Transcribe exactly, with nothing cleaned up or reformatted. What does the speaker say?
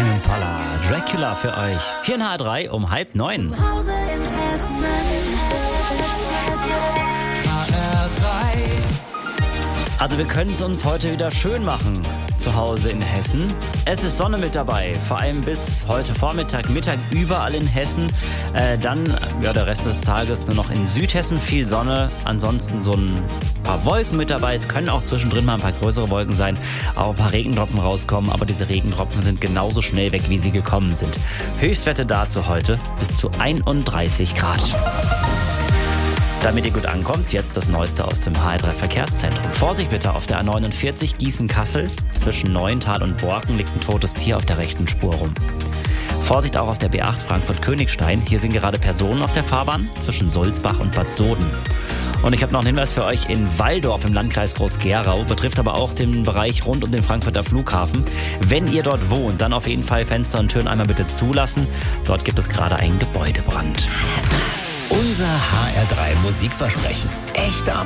Tame Impala, Dracula für euch. Hier in H drei um halb neun. Zu Hause in Hessen. H R drei. Also wir können es uns heute wieder schön machen zu Hause in Hessen. Es ist Sonne mit dabei, vor allem bis heute Vormittag, Mittag überall in Hessen. Äh, dann, ja, der Rest des Tages nur noch in Südhessen viel Sonne. Ansonsten so ein paar Wolken mit dabei. Es können auch zwischendrin mal ein paar größere Wolken sein, auch ein paar Regentropfen rauskommen. Aber diese Regentropfen sind genauso schnell weg, wie sie gekommen sind. Höchstwerte dazu heute bis zu einunddreißig Grad. Damit ihr gut ankommt, jetzt das Neueste aus dem H R drei Verkehrszentrum. Vorsicht bitte auf der A neunundvierzig Gießen-Kassel. Zwischen Neuental und Borken liegt ein totes Tier auf der rechten Spur rum. Vorsicht auch auf der B acht Frankfurt-Königstein. Hier sind gerade Personen auf der Fahrbahn zwischen Sulzbach und Bad Soden. Und ich habe noch einen Hinweis für euch in Walldorf im Landkreis Groß-Gerau. Betrifft aber auch den Bereich rund um den Frankfurter Flughafen. Wenn ihr dort wohnt, dann auf jeden Fall Fenster und Türen einmal bitte zulassen. Dort gibt es gerade einen Gebäudebrand. Unser H R drei Musikversprechen. Echter